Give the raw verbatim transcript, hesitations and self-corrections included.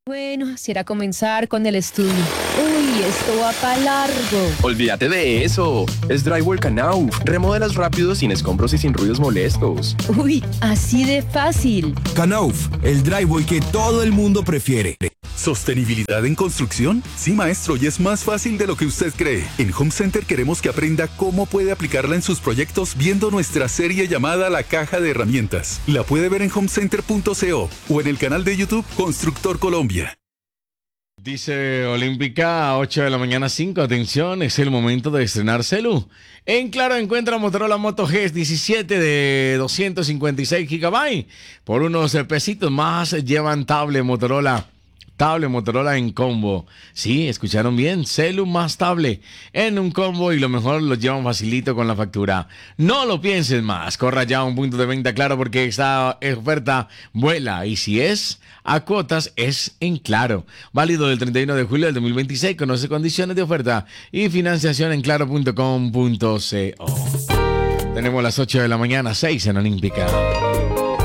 Bueno, será comenzar con el estudio. Uy, esto va para largo. Olvídate de eso. Es Drywall Knauf. Remodelas rápido, sin escombros y sin ruidos molestos. Uy, así de fácil. Knauf, el drywall que todo el mundo prefiere. ¿Sostenibilidad en construcción? Sí, maestro, y es más fácil de lo que usted cree. En Home Center queremos que aprenda cómo puede aplicarla en sus proyectos viendo nuestra serie llamada La Caja de Herramientas. La puede ver en homecenter punto co o en el canal de YouTube Constructor Colombia. Dice Olímpica, ocho de la mañana, cinco. Atención, es el momento de estrenar celu. En Claro encuentra Motorola Moto G diecisiete de doscientos cincuenta y seis gigabytes. Por unos pesitos más llevan tablet Motorola. Tablet Motorola en combo. Sí, escucharon bien. Celu más tablet en un combo y lo mejor lo llevan facilito con la factura. No lo pienses más. Corra ya a un punto de venta Claro porque esta oferta vuela. Y si es a cuotas, es en Claro. Válido del treinta y uno de julio del dos mil veintiséis. Conoce condiciones de oferta y financiación en claro punto com punto co. Tenemos las ocho de la mañana, seis en Olímpica.